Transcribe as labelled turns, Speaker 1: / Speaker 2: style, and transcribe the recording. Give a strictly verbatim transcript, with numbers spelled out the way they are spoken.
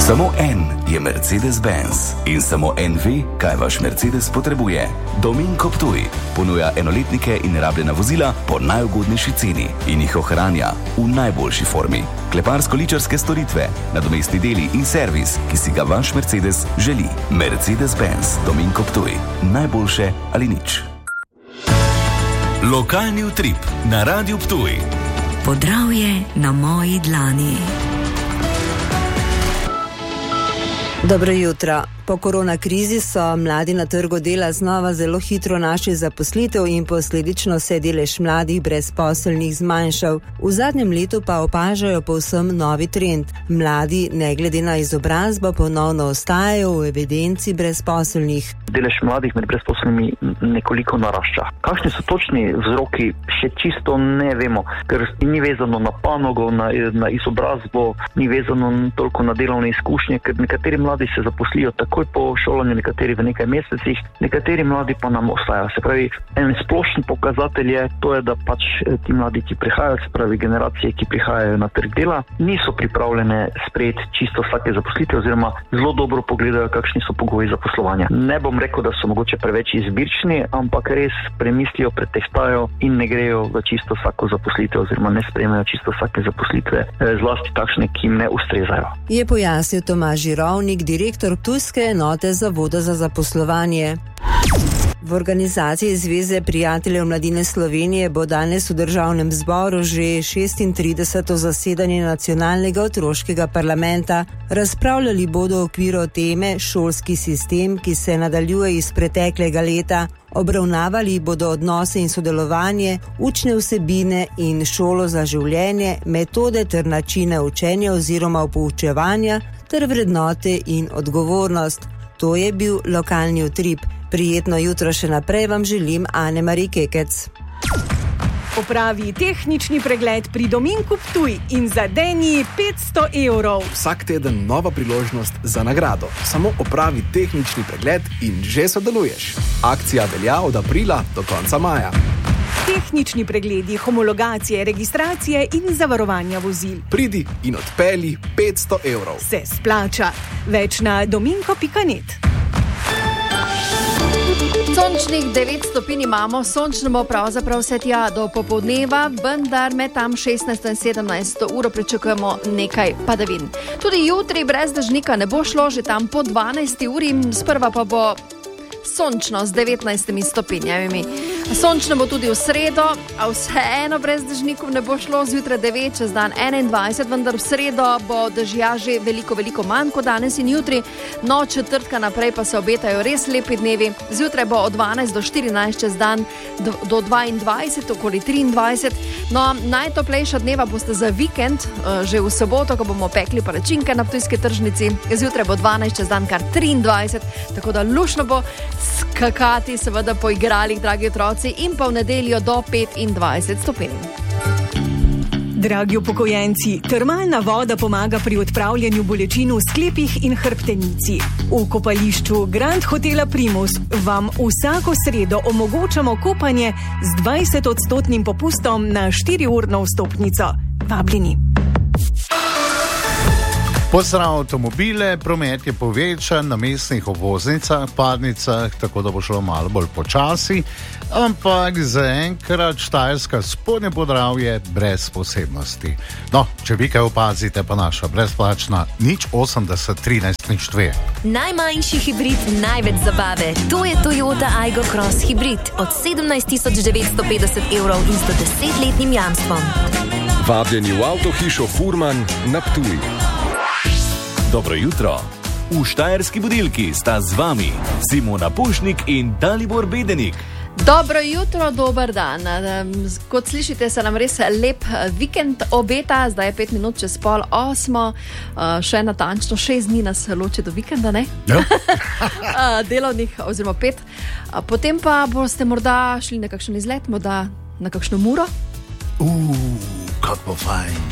Speaker 1: Samo en je Mercedes-Benz in samo en ve, kaj vaš Mercedes potrebuje. Dominko Ptuj ponuja enoletnike in rabljena vozila po najugodnejši ceni in jih ohranja v najboljši formi. Kleparsko-ličarske storitve, nadomestni deli in servis, ki si ga vaš Mercedes želi. Mercedes-Benz Dominko Ptuj. Najboljše ali nič. Lokalni utrip na Radiu Ptuj.
Speaker 2: Podravje na moji dlani. Dobro jutro. Po koronakrizi so mladi na trgu dela znova zelo hitro našli zaposlitev in posledično se delež mladih brezposelnih zmanjšal. V zadnjem letu pa opažajo povsem novi trend. Mladi, ne glede na izobrazbo, ponovno ostajajo v evidenci brezposelnih.
Speaker 3: Delež mladih med brezposelnimi nekoliko narašča. Kakšni so točni vzroki, še čisto ne vemo, ker ni vezano na panogo, na, na izobrazbo, ni vezano toliko na delovne izkušnje, ker nekateri mladi se zaposlijo takoj po šolanju, nekateri v nekaj mesecih, nekateri mladi pa nam ostajajo. Se pravi, en splošen pokazatelj je to, je, da pač ti mladi, ki prihajajo, se pravi generacije, ki prihajajo na trg dela, niso pripravljene sprejeti čisto vsake zaposlitve oziroma zelo dobro pogledajo, kakšni so pogoji zaposlovanja. Ne bom rekel, da so mogoče preveč izbirčni, ampak res premislijo, pretehtajo in ne grejo v čisto vsako zaposlitev oziroma ne sprejmejo čisto vsake zaposlitve, zlasti takšne, ki jim ne ustrezajo.
Speaker 2: Je pojasnil Tomaž Žirovnik, direktor ptujske enote Zavoda za zaposlovanje. V organizaciji Zveze prijateljev mladine Slovenije bo danes v Državnem zboru že šestintrideseto zasedanje nacionalnega otroškega parlamenta. Razpravljali bodo v okviru teme šolski sistem, ki se nadaljuje iz preteklega leta. Obravnavali bodo odnose in sodelovanje, učne vsebine in šolo za življenje, metode ter načine učenja oziroma poučevanja ter vrednote in odgovornost. To je bil lokalni utrip. Prijetno jutro še naprej vam želim Ane-Mari Kekec.
Speaker 4: Opravi tehnični pregled pri Dominku Ptuj in zadeni petsto evrov.
Speaker 5: Vsak teden nova priložnost za nagrado. Samo opravi tehnični pregled in že sodeluješ. Akcija velja od aprila do konca maja.
Speaker 4: Tehnični pregledi, homologacije, registracije in zavarovanja vozil.
Speaker 5: Pridi in odpelji petsto evrov.
Speaker 4: Se splača. Več na dominko pika net.
Speaker 6: Sončnih devet stopinj imamo, sončnemo pravzaprav vse tja do popoldneva, vendar med tam šestnajsto in sedemnajsto uro pričakujemo nekaj padavin. Tudi jutri brez dežnika ne bo šlo, že tam po dvanajsti uri, sprva pa bo sončno z devetnajstimi stopinjami. Sončno bo tudi v sredo, a vseeno brez dežnikov ne bo šlo, zjutraj devet, čez dan enaindvajset, vendar v sredo bo dežja že veliko, veliko manj kot danes in jutri. No, četrtka naprej pa se obetajo res lepi dnevi. Zjutraj bo od dvanajst do štirinajst, čez dan do, do dvaindvajset, okoli triindvajset. No, najtoplejša dneva boste za vikend, že v soboto, ko bomo pekli palačinke na ptujski tržnici. Zjutraj bo dvanajst, čez dan kar triindvajset, tako da lušno bo skakati, seveda po igralih, dragi otroci, in pa v nedeljo do petindvajset stopinj.
Speaker 4: Dragi upokojenci, termalna voda pomaga pri odpravljanju bolečin v sklepih in hrbtenici. V kopališču Grand Hotela Primus vam vsako sredo omogočamo kopanje z dvajset odstotnim popustom na štiriurno vstopnico. Vabljeni.
Speaker 7: Pozdrav avtomobile, promet je povečan na mestnih obvoznicah, padnicah, tako da bo šlo malo bolj počasi, ampak zaenkrat Štajerska spodnje Podravje brez posebnosti. No, če vi kaj opazite, pa naša brezplačna nič osemdeset trinajst nič dve.
Speaker 8: Najmanjši hibrid, največ zabave. To je Toyota Aygo Cross Hybrid od sedemnajst tisoč devetsto petdeset evrov in sto desetletnim jamstvom.
Speaker 9: Vabljeni v avtohišo Furman na Ptuj.
Speaker 1: Dobro jutro. V Štajerski budilki sta z vami Simona Pušnik in Dalibor Bedenik.
Speaker 6: Dobro jutro, dober dan. Kot slišite, se nam res lep vikend obeta, zdaj je pet minut čez pol osmo, še natančno šest dni nas loči do vikenda, ne?
Speaker 7: Ja.
Speaker 6: Delovnih, oziroma pet. Potem pa boste morda šli na kakšen izlet, morda na kakšno Muro.
Speaker 7: Uuu, kako bo fajn.